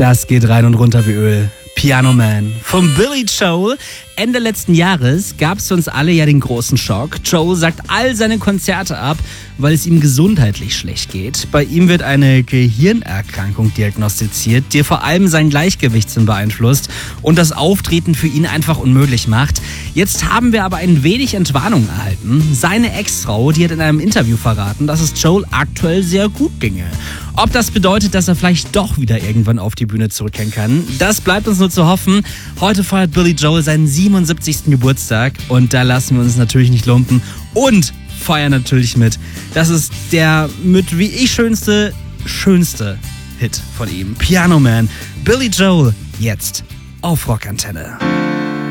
Das geht rein und runter wie Öl. Piano Man von Billy Joel. Ende letzten Jahres gab es für uns alle ja den großen Schock. Joel sagt all seine Konzerte ab, weil es ihm gesundheitlich schlecht geht. Bei ihm wird eine Gehirnerkrankung diagnostiziert, die vor allem sein Gleichgewichtssinn beeinflusst und das Auftreten für ihn einfach unmöglich macht. Jetzt haben wir aber ein wenig Entwarnung erhalten. Seine Ex-Frau, die hat in einem Interview verraten, dass es Joel aktuell sehr gut ginge. Ob das bedeutet, dass er vielleicht doch wieder irgendwann auf die Bühne zurückkehren kann, das bleibt uns nur zu hoffen. Heute feiert Billy Joel seinen 77. Geburtstag und da lassen wir uns natürlich nicht lumpen und feiern natürlich mit. Das ist der mit wie ich schönste Hit von ihm. Piano Man, Billy Joel, jetzt auf Rockantenne.